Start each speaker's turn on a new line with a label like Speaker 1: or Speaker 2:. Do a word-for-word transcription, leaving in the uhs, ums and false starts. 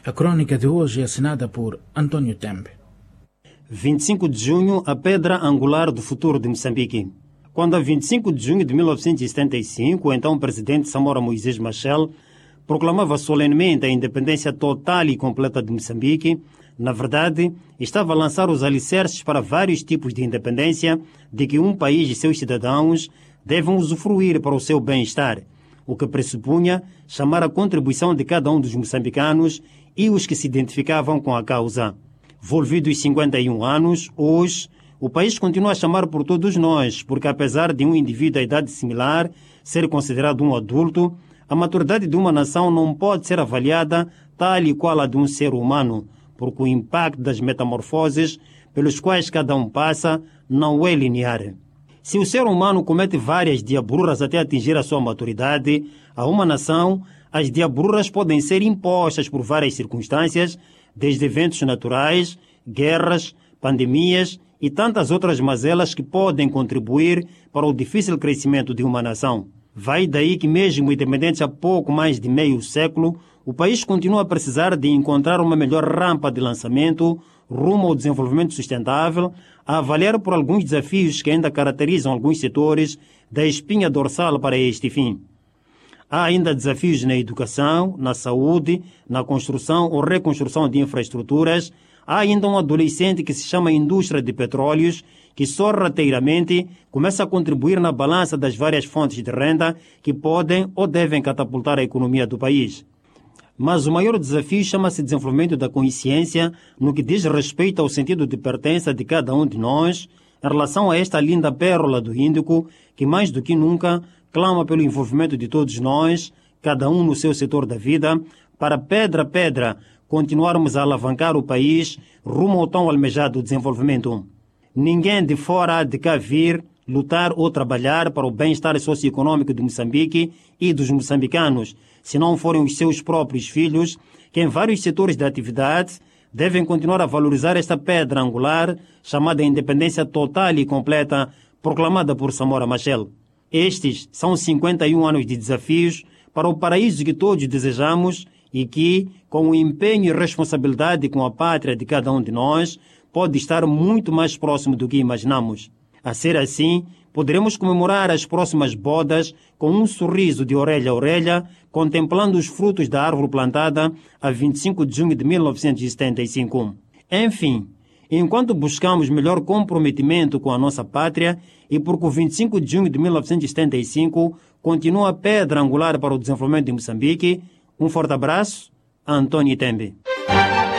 Speaker 1: A crônica de hoje é assinada por António Tembe.
Speaker 2: vinte e cinco de junho, a pedra angular do futuro de Moçambique. Quando a vinte e cinco de junho de mil novecentos e setenta e cinco, o então presidente Samora Moisés Machel proclamava solenemente a independência total e completa de Moçambique, na verdade, estava a lançar os alicerces para vários tipos de independência de que um país e seus cidadãos devem usufruir para o seu bem-estar, o que pressupunha chamar a contribuição de cada um dos moçambicanos e os que se identificavam com a causa. Volvidos cinquenta e um anos, hoje, o país continua a chamar por todos nós, porque apesar de um indivíduo à idade similar ser considerado um adulto, a maturidade de uma nação não pode ser avaliada tal e qual a de um ser humano, porque o impacto das metamorfoses pelos quais cada um passa não é linear. Se o ser humano comete várias diabruras até atingir a sua maturidade, a uma nação, as diabruras podem ser impostas por várias circunstâncias, desde eventos naturais, guerras, pandemias e tantas outras mazelas que podem contribuir para o difícil crescimento de uma nação. Vai daí que mesmo independente há pouco mais de meio século, o país continua a precisar de encontrar uma melhor rampa de lançamento rumo ao desenvolvimento sustentável, a avaliar por alguns desafios que ainda caracterizam alguns setores da espinha dorsal para este fim. Há ainda desafios na educação, na saúde, na construção ou reconstrução de infraestruturas. Há ainda um adolescente que se chama indústria de petróleos, que sorrateiramente começa a contribuir na balança das várias fontes de renda que podem ou devem catapultar a economia do país. Mas o maior desafio chama-se desenvolvimento da consciência no que diz respeito ao sentido de pertença de cada um de nós em relação a esta linda pérola do Índico que mais do que nunca clama pelo envolvimento de todos nós, cada um no seu setor da vida, para pedra a pedra continuarmos a alavancar o país rumo ao tão almejado desenvolvimento. Ninguém de fora há de cá vir lutar ou trabalhar para o bem-estar socioeconômico de Moçambique e dos moçambicanos, se não forem os seus próprios filhos, que em vários setores da atividade devem continuar a valorizar esta pedra angular chamada independência total e completa proclamada por Samora Machel. Estes são cinquenta e um anos de desafios para o paraíso que todos desejamos e que, com o empenho e responsabilidade com a pátria de cada um de nós, pode estar muito mais próximo do que imaginamos. A ser assim, poderemos comemorar as próximas bodas com um sorriso de orelha a orelha, contemplando os frutos da árvore plantada a vinte e cinco de junho de mil novecentos e setenta e cinco. Enfim, enquanto buscamos melhor comprometimento com a nossa pátria e porque o vinte e cinco de junho de mil novecentos e setenta e cinco continua a pedra angular para o desenvolvimento de Moçambique, um forte abraço, António Tembe.